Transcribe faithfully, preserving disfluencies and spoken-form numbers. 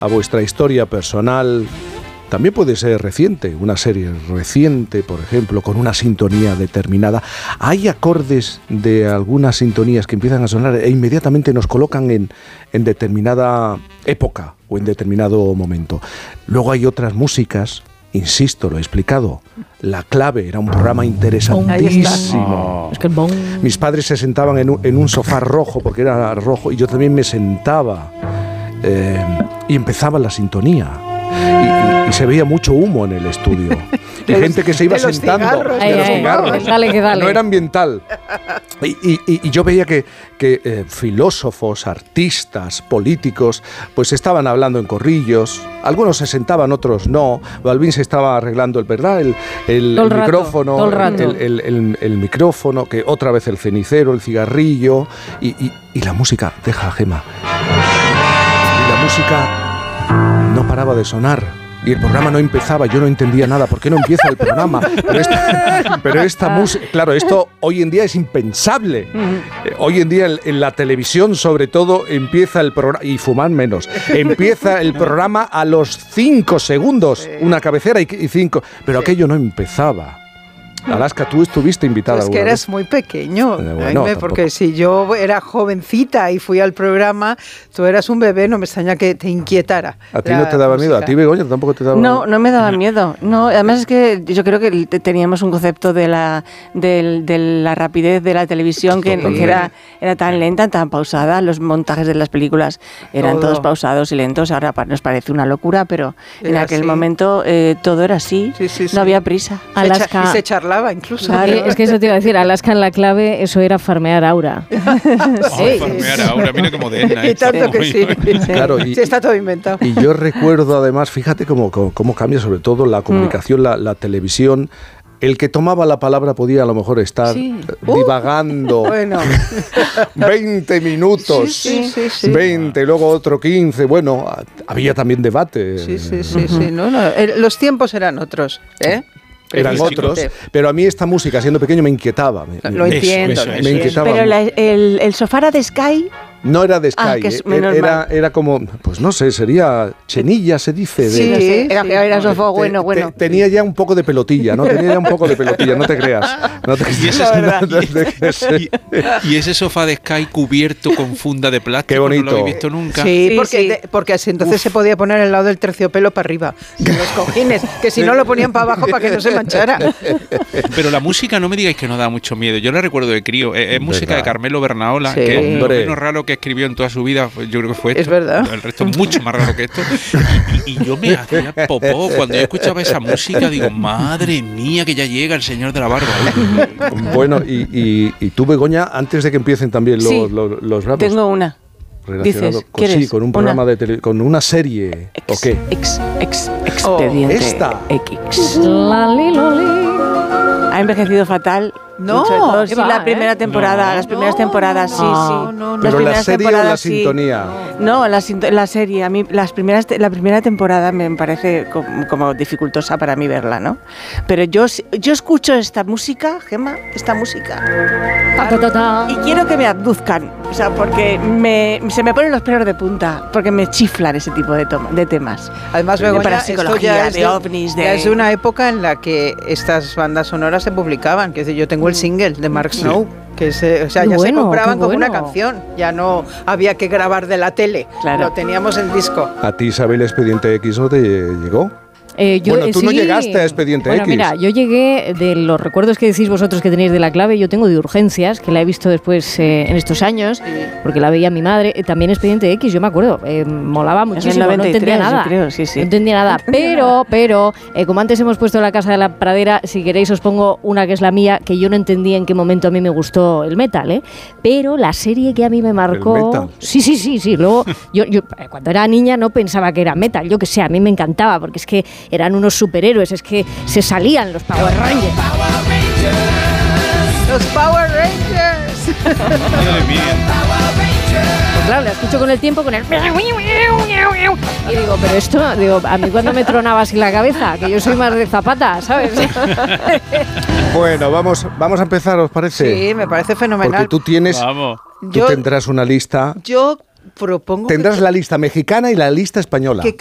a vuestra historia personal. También puede ser reciente, una serie reciente, por ejemplo, con una sintonía determinada. Hay acordes de algunas sintonías que empiezan a sonar e inmediatamente nos colocan en, en determinada época o en determinado momento. Luego hay otras músicas, insisto, lo he explicado. La Clave era un programa interesantísimo. Es que el bon. Mis padres se sentaban en un, en un sofá rojo, porque era rojo, y yo también me sentaba. Eh, y empezaba la sintonía. Y, y, y se veía mucho humo en el estudio. Y gente que se iba sentando. Cigarros, de los ay, cigarros. ay, dale, que dale. No era ambiental. Y, y, y yo veía que, que eh, filósofos, artistas, políticos, pues estaban hablando en corrillos. Algunos se sentaban, otros no. Balvin se estaba arreglando el, ¿verdad? el, el, el rato, micrófono. todo el rato. El, el, el, el micrófono, que otra vez el cenicero, el cigarrillo. Y, y, y la música, deja, Gema. Y la música no paraba de sonar y el programa no empezaba, yo no entendía nada. ¿Por qué no empieza el programa? Pero esta, pero esta música, claro, esto hoy en día es impensable. Eh, hoy en día en, en la televisión, sobre todo, empieza el programa, y fumar menos, empieza el programa a los cinco segundos, una cabecera y, y cinco, pero sí. Aquello no empezaba. Alaska, tú estuviste invitada. Pues que eras vez. Muy pequeño, eh, bueno, Jaime, porque si yo era jovencita y fui al programa, tú eras un bebé, no me extraña que te inquietara. ¿A ti no te daba música. Miedo? ¿A ti, Begoña, tampoco te daba no, miedo? No, no me daba miedo. No, además es que yo creo que teníamos un concepto de la, de, de la rapidez de la televisión que, que era, era tan lenta, tan pausada. Los montajes de las películas eran todo. todos pausados y lentos. Ahora nos parece una locura, pero era en aquel así. momento eh, todo era así. Sí, sí, sí. No había prisa. Alaska. Y se charlaba incluso. Claro, es que eso te iba a decir, Alaska en la Clave, eso era farmear aura. Sí, oh, farmear aura, mira qué moderna. Y tanto que sí. Claro, y, sí, está todo inventado. Y yo recuerdo además, fíjate cómo, cómo, cómo cambia sobre todo la comunicación, mm. la, la televisión. El que tomaba la palabra podía a lo mejor estar sí. divagando. Uh, bueno. veinte minutos, sí, sí, sí, sí. veinte, luego otro quince. Bueno, había también debate. Sí, sí, sí. Uh-huh. sí no, no, los tiempos eran otros, ¿eh? Eran otros, pero a mí esta música, siendo pequeño, me inquietaba. Me, lo entiendo. Eso, eso, me eso, inquietaba. Pero la, el, el sofá era de Sky. No era de Sky, ah, que es era, era, era como, pues no sé, sería chenilla, se dice. De, sí, sí, era, era sofá bueno, te, bueno. Te, tenía ya un poco de pelotilla, ¿no? Tenía ya un poco de pelotilla, no te creas. No te, y, ese, no, no, y, y ese sofá de Sky cubierto con funda de plástico. Qué bonito. No lo habéis visto nunca. Sí, sí porque, sí. De, porque así entonces Uf. se podía poner al lado del terciopelo para arriba, de los cojines, que si no lo ponían para abajo para que no se manchara. Pero la música, no me digáis que no da mucho miedo. Yo la recuerdo de crío. Es, es música de Carmelo Bernaola, sí. que es lo menos raro que escribió en toda su vida. Yo creo que fue esto. Es verdad. El resto es mucho más raro que esto. Y, y yo me hacía popó. Cuando yo escuchaba esa música, digo, madre mía, que ya llega el señor de la barba. Bueno, y, y, y tú, Begoña, antes de que empiecen también los, sí, los, los raps. Tengo una. Relacionado Dices, con, sí, con un programa una? de tele, con una serie. Ex, ¿O qué? Ex, ex, expediente. Oh, esta. X. Lali, loli. Ha envejecido fatal. No, todo, sí, va, la primera ¿eh? temporada, no, las primeras no, temporadas, sí, no, sí. No, no, Pero las la serie o la sí. sintonía. No, la, la serie. A mí las primeras, la primera temporada me parece como, como dificultosa para mí verla, ¿no? Pero yo, yo escucho esta música, Gemma, esta música. Ta, ta, ta, ta. Y quiero que me abduzcan, o sea, porque me, se me ponen los pelos de punta, porque me chiflan ese tipo de, toma, de temas. Además, Begoña, para psicología, esto ya de, de ovnis, de... Ya es una época en la que estas bandas sonoras se publicaban. Que es decir, yo tengo el single de Mark Snow, que se, o sea, ya bueno, se compraban como bueno. una canción, ya no había que grabar de la tele, claro. Lo teníamos en disco. ¿A ti, Isabel, Expediente X no te llegó? Eh, yo, bueno, tú sí. no llegaste a Expediente bueno, X. Mira, yo llegué de los recuerdos que decís vosotros que tenéis de La Clave, yo tengo de Urgencias, que la he visto después eh, en estos años, sí. porque la veía mi madre. Eh, también Expediente X, yo me acuerdo, eh, molaba muchísimo, noventa y tres, no entendía nada. Yo creo, sí, sí. No entendía nada, pero, pero eh, como antes hemos puesto La Casa de la Pradera, si queréis os pongo una que es la mía, que yo no entendía en qué momento a mí me gustó el metal, ¿eh? Pero la serie que a mí me marcó... ¿El metal? Sí, sí, sí, sí. Luego, yo, yo cuando era niña no pensaba que era metal, yo que sé, a mí me encantaba, porque es que eran unos superhéroes, es que se salían los Power Rangers. Los Power Rangers. Pues claro, la escucho con el tiempo, con el... Y digo, pero esto, digo, a mí cuando me tronaba así la cabeza, que yo soy más de Zapata, ¿sabes? Bueno, vamos, vamos a empezar, ¿os parece? Sí, me parece fenomenal. Porque tú tienes... Vamos. Tú yo, tendrás una lista... Yo propongo tendrás que, la lista mexicana y la lista española. Que